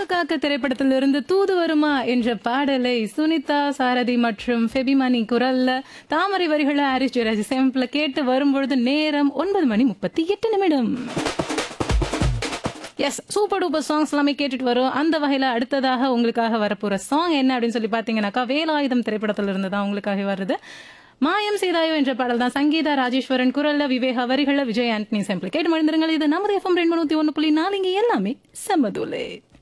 காக்க காக்க திரைப்படத்திலிருந்து தூது வருமா என்ற பாடலை சுனிதா சாரதி மற்றும் ஃபெபிமணி குரல்ல தாமரை வரிகள ஹாரிஸ் ஜெயராஜ் சேமிப்புல கேட்டு வரும்பொழுது நேரம் 9:38. எஸ், சூப்பர் டூப்பர் சாங்ஸ் எல்லாமே கேட்டுட்டு வரும். அந்த வகையில அடுத்ததாக உங்களுக்காக வரப்போற சாங் என்ன அப்படின்னு சொல்லி பாத்தீங்கன்னாக்கா, வேலாயுதம் திரைப்படத்துல இருந்து தான் உங்களுக்காக வருது. மாயம் செய்தாயோ என்ற பாடல் தான். சங்கீதா ராஜேஸ்வரன் குரல்ல, விவேகா வரிகள, விஜய் ஆண்டனி சாம்பிள் கேட்டு மழுந்துருங்கள். இது நமது FM 101.4. இங்க எல்லாமே செம்மதுலே.